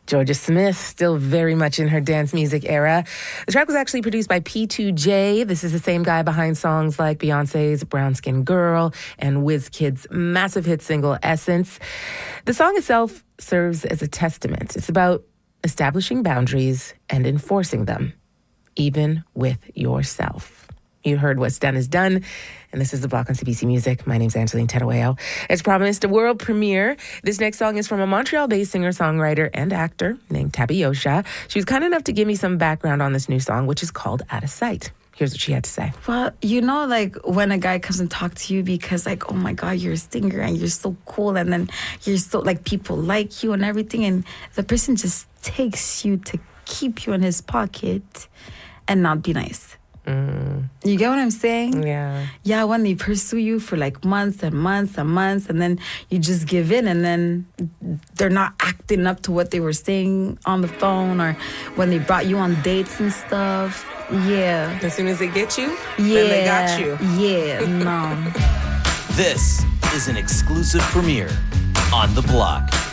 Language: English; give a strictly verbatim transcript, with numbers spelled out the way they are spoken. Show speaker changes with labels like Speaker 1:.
Speaker 1: Georgia Smith, still very much in her dance music era. The track was actually produced by P two J. This is the same guy behind songs like Beyonce's Brown Skin Girl and WizKid's massive hit single, Essence. The song itself serves as a testament. It's about establishing boundaries and enforcing them, even with yourself. You heard What's Done is Done, and this is The Block on C B C Music. My name's Angeline Terueo. As promised, a world premiere. This next song is from a Montreal-based singer-songwriter and actor named Tabiosha. She was kind enough to give me some background on this new song, which is called Out of Sight. Here's what she had to say.
Speaker 2: Well, you know, like, when a guy comes and talks to you because, like, oh, my God, you're a singer and you're so cool, and then you're so, like, people like you and everything, and the person just takes you to keep you in his pocket and not be nice.
Speaker 1: Mm.
Speaker 2: You get what I'm saying?
Speaker 1: Yeah.
Speaker 2: Yeah, when they pursue you for like months and months and months, and then you just give in, and then they're not acting up to what they were saying on the phone, or when they brought you on dates and stuff. Yeah.
Speaker 1: As soon as they get you,
Speaker 2: yeah.
Speaker 1: then they got you.
Speaker 2: Yeah, no.
Speaker 3: This is an exclusive premiere on The Block.